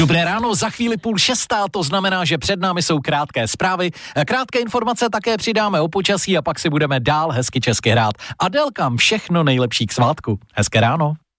Dobré ráno, za chvíli 5:30, to znamená, že před námi jsou krátké zprávy. Krátké informace také přidáme o počasí a pak si budeme dál hezky česky hrát. Adelkám všechno nejlepší k svátku. Hezké ráno.